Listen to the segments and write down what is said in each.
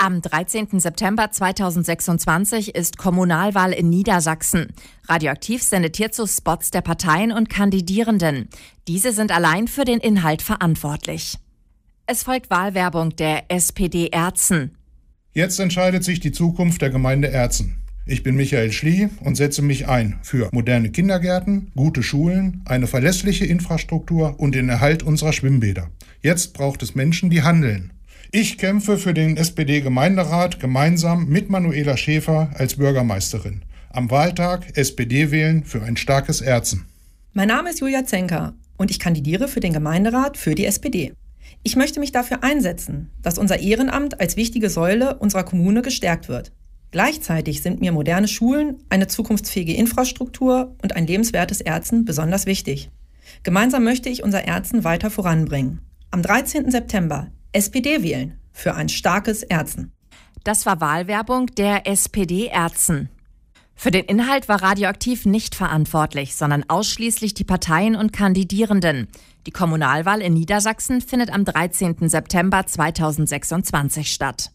Am 13. September 2026 ist Kommunalwahl in Niedersachsen. Radioaktiv sendet hierzu Spots der Parteien und Kandidierenden. Diese sind allein für den Inhalt verantwortlich. Es folgt Wahlwerbung der SPD Erzen. Jetzt entscheidet sich die Zukunft der Gemeinde Erzen. Ich bin Michael Schlie und setze mich ein für moderne Kindergärten, gute Schulen, eine verlässliche Infrastruktur und den Erhalt unserer Schwimmbäder. Jetzt braucht es Menschen, die handeln. Ich kämpfe für den SPD-Gemeinderat gemeinsam mit Manuela Schäfer als Bürgermeisterin. Am Wahltag SPD wählen für ein starkes Erzen. Mein Name ist Julia Zenker und ich kandidiere für den Gemeinderat für die SPD. Ich möchte mich dafür einsetzen, dass unser Ehrenamt als wichtige Säule unserer Kommune gestärkt wird. Gleichzeitig sind mir moderne Schulen, eine zukunftsfähige Infrastruktur und ein lebenswertes Erzen besonders wichtig. Gemeinsam möchte ich unser Erzen weiter voranbringen. Am 13. September SPD wählen für ein starkes Erzen. Das war Wahlwerbung der SPD Erzen. Für den Inhalt war Radioaktiv nicht verantwortlich, sondern ausschließlich die Parteien und Kandidierenden. Die Kommunalwahl in Niedersachsen findet am 13. September 2026 statt.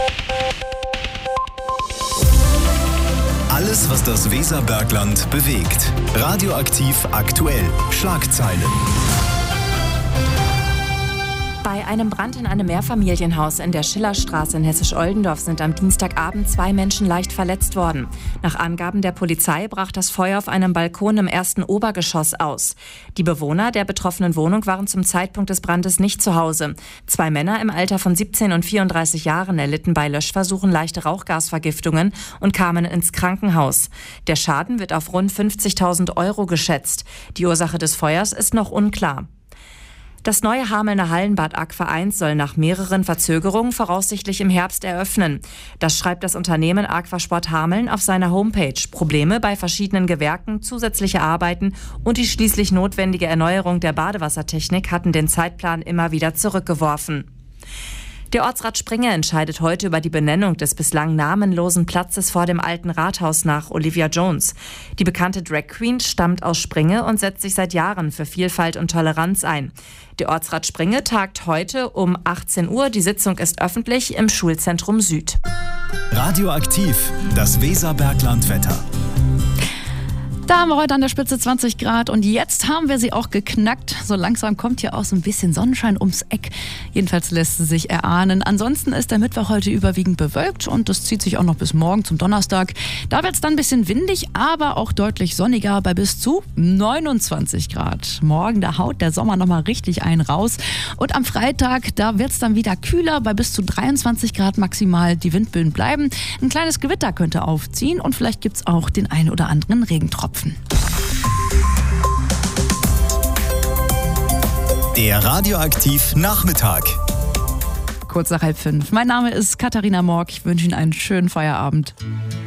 Alles, was das Weserbergland bewegt. Radioaktiv aktuell. Schlagzeilen. Bei einem Brand in einem Mehrfamilienhaus in der Schillerstraße in Hessisch-Oldendorf sind am Dienstagabend 2 Menschen leicht verletzt worden. Nach Angaben der Polizei brach das Feuer auf einem Balkon im ersten Obergeschoss aus. Die Bewohner der betroffenen Wohnung waren zum Zeitpunkt des Brandes nicht zu Hause. 2 Männer im Alter von 17 und 34 Jahren erlitten bei Löschversuchen leichte Rauchgasvergiftungen und kamen ins Krankenhaus. Der Schaden wird auf rund 50.000 € geschätzt. Die Ursache des Feuers ist noch unklar. Das neue Hamelner Hallenbad Aqua 1 soll nach mehreren Verzögerungen voraussichtlich im Herbst eröffnen. Das schreibt das Unternehmen Aquasport Hameln auf seiner Homepage. Probleme bei verschiedenen Gewerken, zusätzliche Arbeiten und die schließlich notwendige Erneuerung der Badewassertechnik hatten den Zeitplan immer wieder zurückgeworfen. Der Ortsrat Springe entscheidet heute über die Benennung des bislang namenlosen Platzes vor dem alten Rathaus nach Olivia Jones. Die bekannte Drag Queen stammt aus Springe und setzt sich seit Jahren für Vielfalt und Toleranz ein. Der Ortsrat Springe tagt heute um 18 Uhr. Die Sitzung ist öffentlich im Schulzentrum Süd. Radioaktiv, das Weserbergland-Wetter. Da haben wir heute an der Spitze 20 Grad und jetzt haben wir sie auch geknackt. So langsam kommt hier auch so ein bisschen Sonnenschein ums Eck. Jedenfalls lässt es sich erahnen. Ansonsten ist der Mittwoch heute überwiegend bewölkt und das zieht sich auch noch bis morgen zum Donnerstag. Da wird es dann ein bisschen windig, aber auch deutlich sonniger bei bis zu 29 Grad. Morgen, da haut der Sommer nochmal richtig einen raus. Und am Freitag, da wird es dann wieder kühler bei bis zu 23 Grad maximal. Die Windböen bleiben. Ein kleines Gewitter könnte aufziehen und vielleicht gibt es auch den einen oder anderen Regentropfen. Der Radioaktiv Nachmittag. Kurz nach 4:30. Mein Name ist Katharina Morg. Ich wünsche Ihnen einen schönen Feierabend.